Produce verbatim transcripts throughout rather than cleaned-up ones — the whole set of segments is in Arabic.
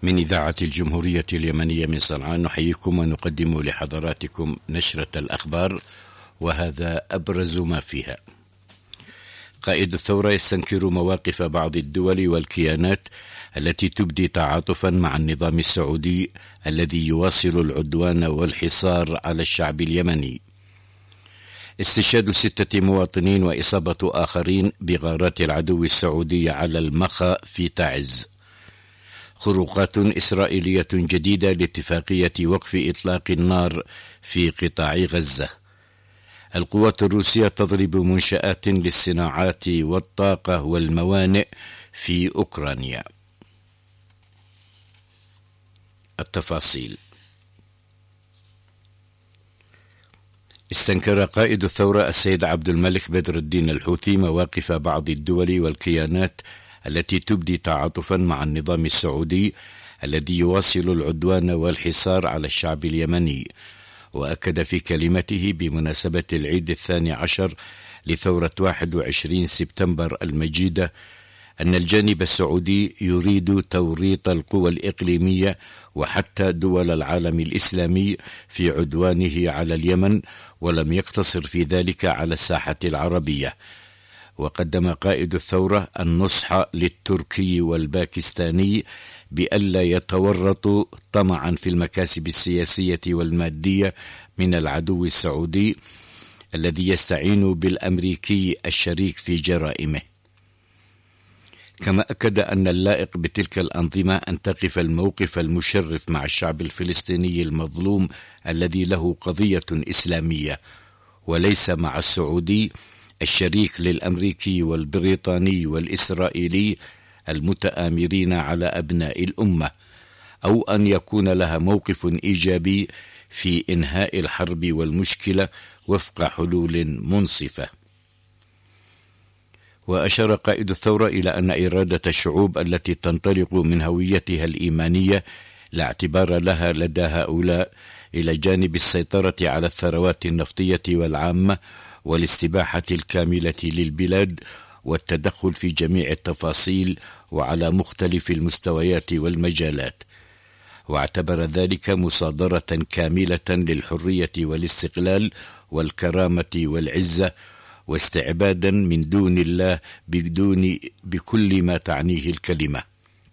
من إذاعة الجمهورية اليمنية من صنعاء نحييكم ونقدم لحضراتكم نشرة الأخبار، وهذا أبرز ما فيها. قائد الثورة يستنكر مواقف بعض الدول والكيانات التي تبدي تعاطفا مع النظام السعودي الذي يواصل العدوان والحصار على الشعب اليمني. استشهاد ستة مواطنين وإصابة آخرين بغارات العدو السعودي على المخا في تعز. خروقات إسرائيلية جديدة لاتفاقية وقف إطلاق النار في قطاع غزة. القوات الروسية تضرب منشآت للصناعات والطاقة والموانئ في أوكرانيا. التفاصيل. استنكر قائد الثورة السيد عبد الملك بدر الدين الحوثي مواقف بعض الدول والكيانات التي تبدي تعاطفا مع النظام السعودي الذي يواصل العدوان والحصار على الشعب اليمني، وأكد في كلمته بمناسبة العيد الثاني عشر لثورة واحد وعشرين سبتمبر المجيدة أن الجانب السعودي يريد توريط القوى الإقليمية وحتى دول العالم الإسلامي في عدوانه على اليمن، ولم يقتصر في ذلك على الساحة العربية. وقدم قائد الثورة النصح للتركي والباكستاني بألا يتورطوا طمعا في المكاسب السياسية والمادية من العدو السعودي الذي يستعين بالأمريكي الشريك في جرائمه. كما أكد أن اللائق بتلك الأنظمة أن تقف الموقف المشرف مع الشعب الفلسطيني المظلوم الذي له قضية إسلامية، وليس مع السعودي الشريك للأمريكي والبريطاني والإسرائيلي المتآمرين على أبناء الأمة، أو أن يكون لها موقف إيجابي في إنهاء الحرب والمشكلة وفق حلول منصفة. وأشار قائد الثورة إلى أن إرادة الشعوب التي تنطلق من هويتها الإيمانية لا اعتبار لها لدى هؤلاء إلى جانب السيطرة على الثروات النفطية والعامة والاستباحة الكاملة للبلاد والتدخل في جميع التفاصيل وعلى مختلف المستويات والمجالات، واعتبر ذلك مصادرة كاملة للحرية والاستقلال والكرامة والعزة، واستعبادا من دون الله بدون بكل ما تعنيه الكلمة.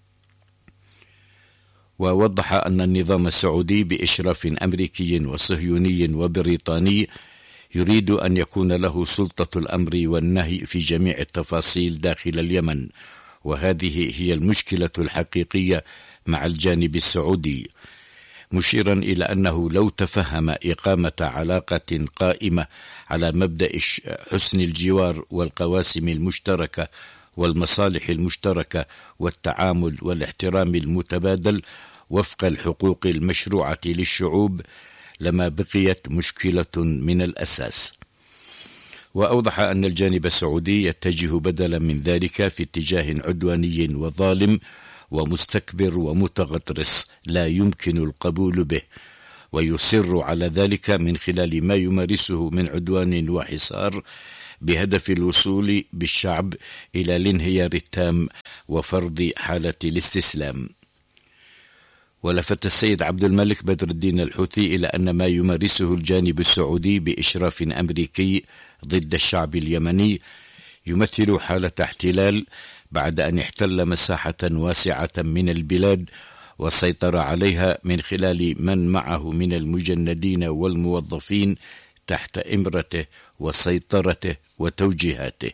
ووضح أن النظام السعودي بإشراف أمريكي وصهيوني وبريطاني يريد أن يكون له سلطة الأمر والنهي في جميع التفاصيل داخل اليمن، وهذه هي المشكلة الحقيقية مع الجانب السعودي، مشيرا إلى أنه لو تفهم إقامة علاقة قائمة على مبدأ حسن الجوار والقواسم المشتركة والمصالح المشتركة والتعامل والاحترام المتبادل وفق الحقوق المشروعة للشعوب لما بقيت مشكلة من الأساس. وأوضح أن الجانب السعودي يتجه بدلا من ذلك في اتجاه عدواني وظالم ومستكبر ومتغطرس لا يمكن القبول به، ويصر على ذلك من خلال ما يمارسه من عدوان وحصار بهدف الوصول بالشعب إلى الانهيار التام وفرض حالة الاستسلام. ولفت السيد عبد الملك بدر الدين الحوثي إلى أن ما يمارسه الجانب السعودي بإشراف أمريكي ضد الشعب اليمني يمثل حالة احتلال بعد أن احتل مساحة واسعة من البلاد وسيطر عليها من خلال من معه من المجندين والموظفين تحت إمرته وسيطرته وتوجيهاته.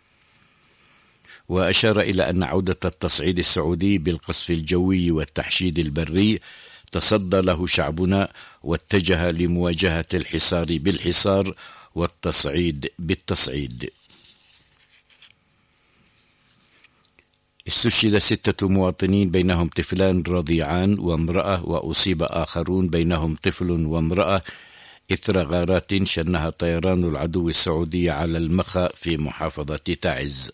وأشار إلى أن عودة التصعيد السعودي بالقصف الجوي والتحشيد البري تصدى له شعبنا واتجه لمواجهة الحصار بالحصار والتصعيد بالتصعيد. استشهد ستة مواطنين بينهم طفلان رضيعان وامرأة، وأصيب آخرون بينهم طفل وامرأة إثر غارات شنها طيران العدو السعودي على المخا في محافظة تعز.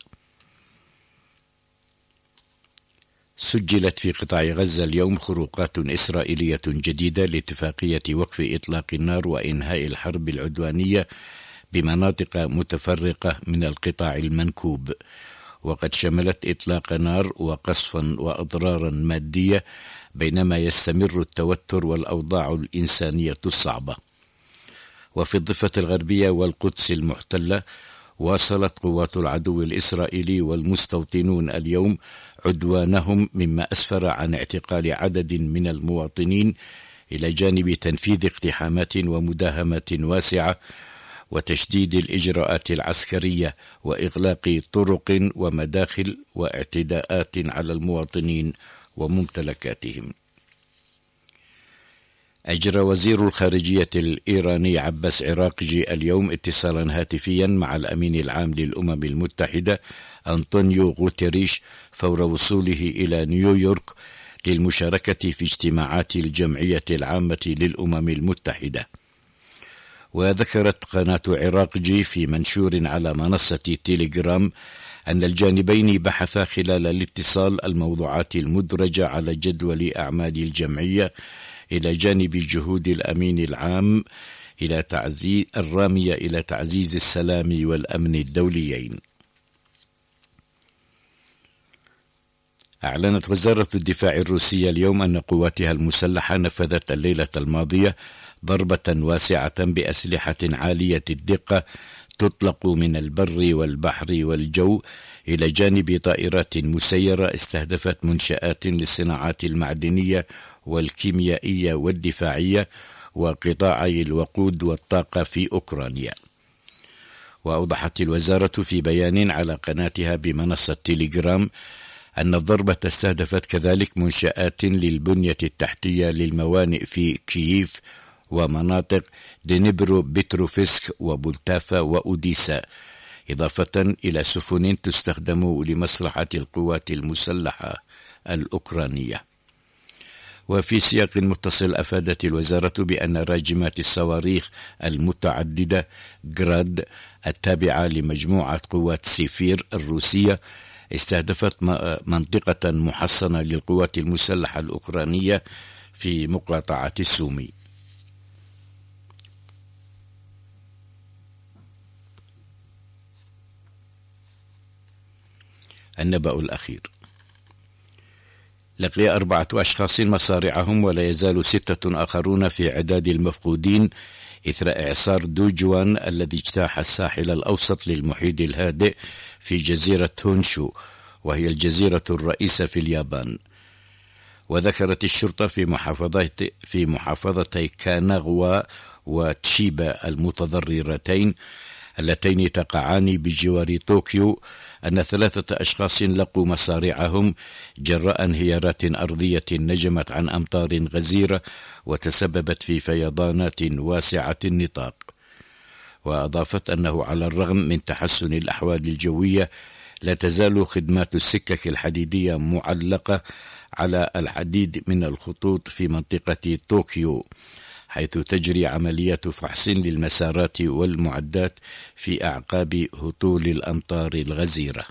سجلت في قطاع غزة اليوم خروقات إسرائيلية جديدة لاتفاقية وقف إطلاق النار وإنهاء الحرب العدوانية بمناطق متفرقة من القطاع المنكوب. وقد شملت إطلاق نار وقصفا وأضرارا مادية، بينما يستمر التوتر والأوضاع الإنسانية الصعبة. وفي الضفة الغربية والقدس المحتلة، واصلت قوات العدو الإسرائيلي والمستوطنون اليوم عدوانهم، مما أسفر عن اعتقال عدد من المواطنين، إلى جانب تنفيذ اقتحامات ومداهمات واسعة وتشديد الإجراءات العسكرية وإغلاق طرق ومداخل واعتداءات على المواطنين وممتلكاتهم. أجرى وزير الخارجية الإيراني عباس عراقجي اليوم اتصالا هاتفيا مع الأمين العام للأمم المتحدة أنطونيو غوتيريش فور وصوله إلى نيويورك للمشاركة في اجتماعات الجمعية العامة للأمم المتحدة. وذكرت قناة عراقجي في منشور على منصة تيليجرام أن الجانبين بحثا خلال الاتصال الموضوعات المدرجة على جدول أعمال الجمعية، إلى جانب جهود الأمين العام إلى تعزيز الرامية إلى تعزيز السلام والأمن الدوليين. أعلنت وزارة الدفاع الروسية اليوم أن قواتها المسلحة نفذت الليلة الماضية ضربة واسعة بأسلحة عالية الدقة تطلق من البر والبحر والجو، إلى جانب طائرات مسيرة استهدفت منشآت للصناعات المعدنية والكيميائية والدفاعية وقطاعي الوقود والطاقة في أوكرانيا. وأوضحت الوزارة في بيان على قناتها بمنصة تيليجرام أن الضربة استهدفت كذلك منشآت للبنية التحتية للموانئ في كييف ومناطق دنيبرو بتروفسك وبولتافا وأوديسا، إضافة إلى سفن تستخدم لمصلحة القوات المسلحة الأوكرانية. وفي سياق متصل، أفادت الوزارة بأن راجمات الصواريخ المتعددة جراد التابعة لمجموعة قوات سيفير الروسية استهدفت منطقة محصنة للقوات المسلحة الأوكرانية في مقاطعة السومي. النبأ الأخير: لقي أربعة أشخاص مصارعهم، ولا يزال ستة آخرون في عداد المفقودين إثر إعصار دوجوان الذي اجتاح الساحل الأوسط للمحيط الهادئ في جزيرة هونشو، وهي الجزيرة الرئيسة في اليابان. وذكرت الشرطة في محافظة في محافظتي كاناغوا وتشيبا المتضررتين اللتين تقعان بجوار طوكيو أن ثلاثة أشخاص لقوا مصارعهم جراء انهيارات أرضية نجمت عن أمطار غزيرة وتسببت في فيضانات واسعة النطاق. وأضافت أنه على الرغم من تحسن الأحوال الجوية، لا تزال خدمات السكك الحديدية معلقة على العديد من الخطوط في منطقة طوكيو، حيث تجري عمليات فحص للمسارات والمعدات في أعقاب هطول الأمطار الغزيرة.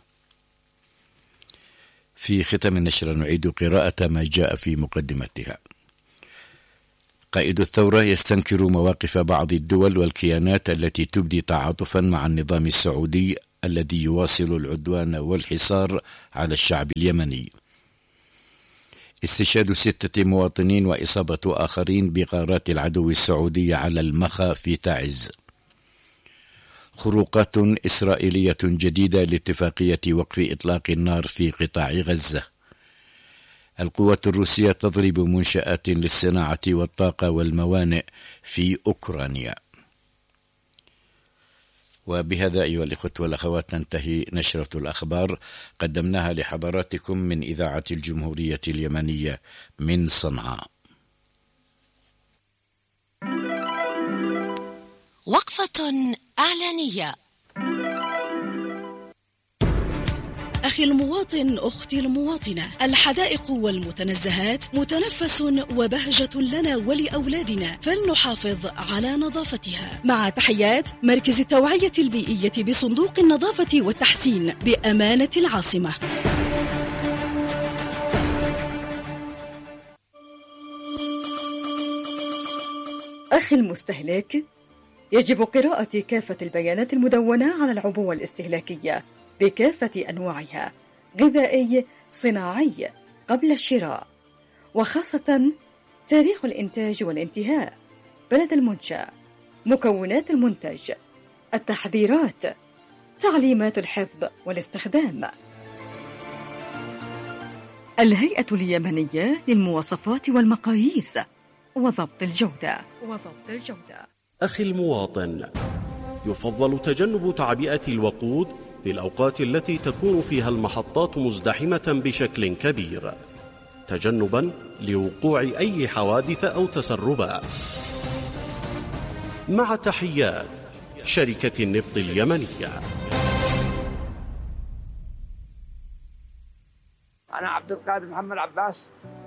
في ختام النشرة نعيد قراءة ما جاء في مقدمتها. قائد الثورة يستنكر مواقف بعض الدول والكيانات التي تبدي تعاطفا مع النظام السعودي الذي يواصل العدوان والحصار على الشعب اليمني. استشهاد ستة مواطنين وإصابة آخرين بغارات العدو السعودي على المخا في تعز. خروقات إسرائيلية جديدة لاتفاقية وقف إطلاق النار في قطاع غزة. القوات الروسية تضرب منشآت للصناعة والطاقة والموانئ في أوكرانيا. وبهذا أيها الإخوة والأخوات تنتهي نشرة الأخبار، قدمناها لحضراتكم من إذاعة الجمهورية اليمنية من صنعاء. وقفة إعلانية. أخي المواطن، أختي المواطنة، الحدائق والمتنزهات متنفس وبهجة لنا ولأولادنا، فلنحافظ على نظافتها. مع تحيات مركز التوعية البيئية بصندوق النظافة والتحسين بأمانة العاصمة. أخي المستهلك، يجب قراءة كافة البيانات المدونة على العبوة الاستهلاكية بكافة أنواعها، غذائي صناعي، قبل الشراء، وخاصة تاريخ الإنتاج والانتهاء، بلد المنشأ، مكونات المنتج، التحذيرات، تعليمات الحفظ والاستخدام. الهيئة اليمنية للمواصفات والمقاييس وضبط الجودة وضبط الجودة. أخي المواطن، يفضل تجنب تعبئة الوقود في الأوقات التي تكون فيها المحطات مزدحمة بشكل كبير، تجنبا لوقوع أي حوادث أو تسربات. مع تحيات شركة النفط اليمنية. أنا عبد القادر محمد عباس،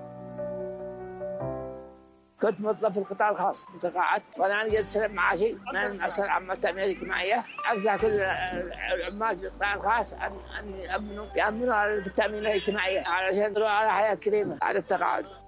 كنت موظف في القطاع الخاص، تقاعدت وأنا عندي سلم معاشي من المؤسسة العامة للتأمين الاجتماعية. أنصح كل العمال في القطاع الخاص أن أن يأمنوا يأمنوا في التأمين الاجتماعي علشان يدخلوا على حياة كريمة بعد التقاعد.